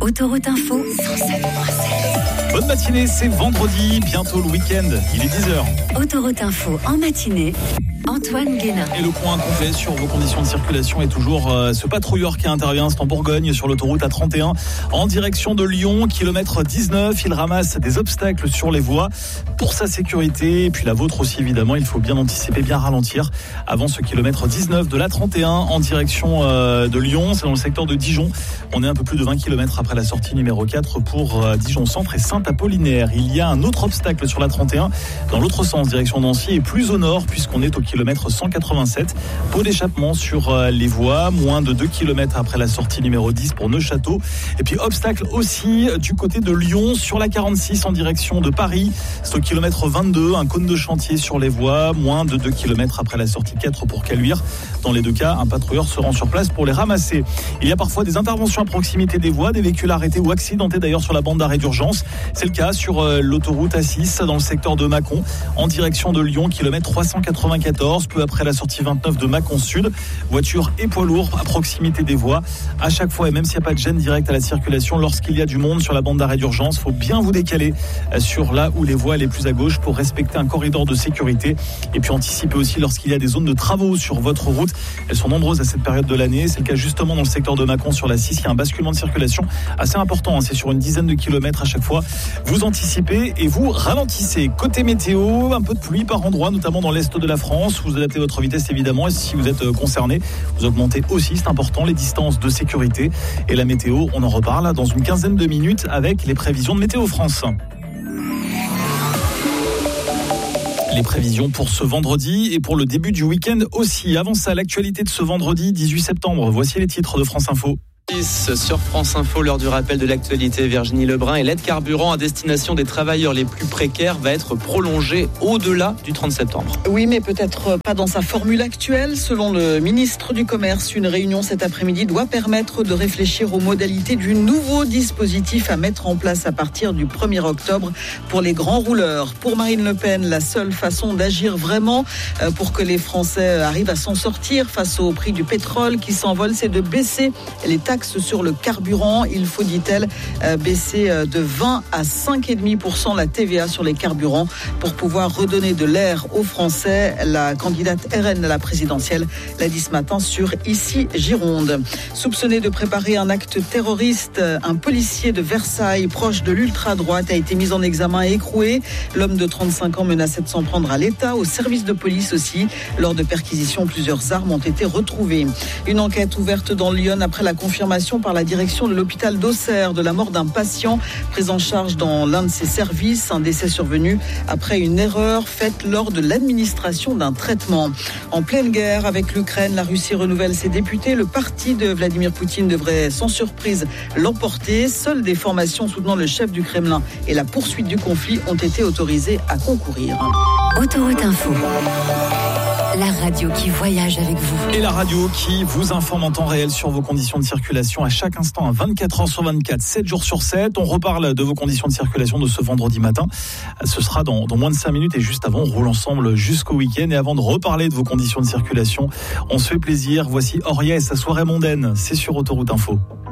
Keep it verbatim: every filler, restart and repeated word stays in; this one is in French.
Autoroute Info, cent sept point sept. Bonne matinée, c'est vendredi, bientôt le week-end, il est dix heures. Autoroute Info en matinée, Antoine Guénin. Et le point complet sur vos conditions de circulation est toujours euh, ce patrouilleur qui intervient en Bourgogne sur l'autoroute A trente et un en direction de Lyon, kilomètre dix-neuf. Il ramasse des obstacles sur les voies pour sa sécurité et puis la vôtre aussi évidemment. Il faut bien anticiper, bien ralentir avant ce kilomètre dix-neuf de l'A trente et un en direction euh, de Lyon. C'est dans le secteur de Dijon. On est un peu plus de vingt kilomètres après la sortie numéro quatre pour euh, Dijon Centre et Saint-Apollinaire. Il y a un autre obstacle sur l'A trente et un dans l'autre sens, direction Nancy et plus au nord puisqu'on est au kilomètre cent quatre-vingt-sept. Pot d'échappement sur les voies, moins de deux kilomètres après la sortie numéro dix pour Neufchâteau. Et puis obstacle aussi du côté de Lyon sur la quarante-six en direction de Paris. C'est au kilomètre vingt-deux, un cône de chantier sur les voies, moins de deux kilomètres après la sortie quatre pour Caluire. Dans les deux cas, un patrouilleur se rend sur place pour les ramasser. Il y a parfois des interventions à proximité des voies, des véhicules arrêtés ou accidentés d'ailleurs sur la bande d'arrêt d'urgence. C'est le cas sur l'autoroute A six dans le secteur de Mâcon en direction de Lyon, kilomètre trois cent quatre-vingt-quatorze, peu après la sortie vingt-neuf de Mâcon Sud. Voitures et poids lourds à proximité des voies. À chaque fois, et même s'il n'y a pas de gêne directe à la circulation, lorsqu'il y a du monde sur la bande d'arrêt d'urgence, il faut bien vous décaler sur là où les voies les plus à gauche pour respecter un corridor de sécurité. Et puis anticiper aussi lorsqu'il y a des zones de travaux sur votre route. Elles sont nombreuses à cette période de l'année. C'est le cas justement dans le secteur de Mâcon sur la six. Il y a un basculement de circulation assez important. C'est sur une dizaine de kilomètres à chaque fois. Vous anticipez et vous ralentissez. Côté météo, un peu de pluie par endroit, notamment dans l'est de la France. Vous adaptez votre vitesse évidemment et si vous êtes concerné, vous augmentez aussi, c'est important, les distances de sécurité. Et la météo, on en reparle dans une quinzaine de minutes avec les prévisions de Météo France. Les prévisions pour ce vendredi et pour le début du week-end aussi. Avant ça, l'actualité de ce vendredi dix-huit septembre. Voici les titres de France Info. Sur France Info, l'heure du rappel de l'actualité, Virginie Lebrun, et l'aide carburant à destination des travailleurs les plus précaires va être prolongée au-delà du trente septembre. Oui, mais peut-être pas dans sa formule actuelle. Selon le ministre du Commerce, une réunion cet après-midi doit permettre de réfléchir aux modalités du nouveau dispositif à mettre en place à partir du premier octobre pour les grands rouleurs. Pour Marine Le Pen, la seule façon d'agir vraiment pour que les Français arrivent à s'en sortir face au prix du pétrole qui s'envole, c'est de baisser les taxes sur le carburant. Il faut, dit-elle, baisser de vingt à cinq virgule cinq pour cent la T V A sur les carburants pour pouvoir redonner de l'air aux Français. La candidate R N à la présidentielle l'a dit ce matin sur Ici Gironde. Soupçonné de préparer un acte terroriste, un policier de Versailles proche de l'ultra-droite a été mis en examen et écroué. L'homme de trente-cinq ans menacé de s'en prendre à l'État, au service de police aussi. Lors de perquisitions, plusieurs armes ont été retrouvées. Une enquête ouverte dans Lyon après la confirmation par la direction de l'hôpital d'Auxerre de la mort d'un patient pris en charge dans l'un de ses services. Un décès survenu après une erreur faite lors de l'administration d'un traitement. En pleine guerre avec l'Ukraine, la Russie renouvelle ses députés. Le parti de Vladimir Poutine devrait sans surprise l'emporter. Seules des formations soutenant le chef du Kremlin et la poursuite du conflit ont été autorisées à concourir. Autoroute Info. La radio qui voyage avec vous. Et la radio qui vous informe en temps réel sur vos conditions de circulation à chaque instant, à vingt-quatre heures sur vingt-quatre, sept jours sur sept. On reparle de vos conditions de circulation de ce vendredi matin. Ce sera dans, dans moins de cinq minutes et juste avant, on roule ensemble jusqu'au week-end. Et avant de reparler de vos conditions de circulation, on se fait plaisir. Voici Auria et sa soirée mondaine. C'est sur Autoroute Info.